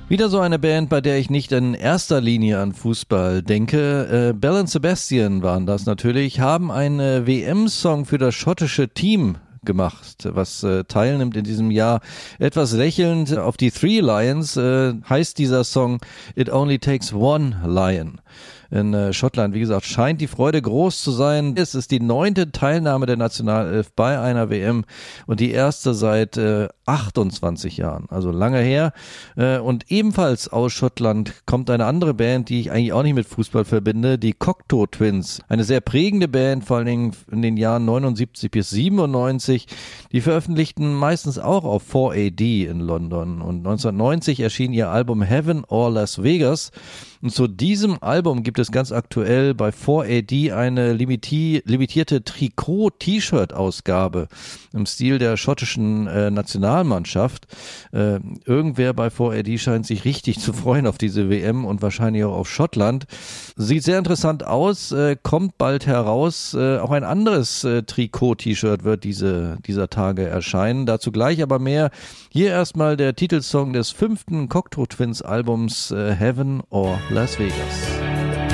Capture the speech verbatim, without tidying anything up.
Wieder so eine Band, bei der ich nicht in erster Linie an Fußball denke. Äh, Belle and Sebastian waren das natürlich, haben einen W M-Song für das schottische Team gemacht, was äh, teilnimmt in diesem Jahr. Etwas lächelnd auf die Three Lions äh, heißt dieser Song It Only Takes One Lion. In äh, Schottland, wie gesagt, scheint die Freude groß zu sein. Es ist die neunte Teilnahme der Nationalelf bei einer W M und die erste seit äh, achtundzwanzig Jahren, also lange her. Äh, und ebenfalls aus Schottland kommt eine andere Band, die ich eigentlich auch nicht mit Fußball verbinde, die Cocteau Twins. Eine sehr prägende Band, vor allen Dingen in den Jahren neunundsiebzig bis siebenundneunzig. Die veröffentlichten meistens auch auf vier A D in London und neunzehnhundertneunzig erschien ihr Album Heaven or Las Vegas. Und zu diesem Album gibt es ganz aktuell bei vier A D eine limiti- limitierte Trikot-T-Shirt-Ausgabe im Stil der schottischen äh, Nationalmannschaft. Äh, irgendwer bei vier A D scheint sich richtig zu freuen auf diese W M und wahrscheinlich auch auf Schottland. Sieht sehr interessant aus, äh, kommt bald heraus. Äh, auch ein anderes äh, Trikot-T-Shirt wird diese, dieser Tage erscheinen. Dazu gleich aber mehr. Hier erstmal der Titelsong des fünften Cocteau Twins Albums äh, Heaven or Las Vegas.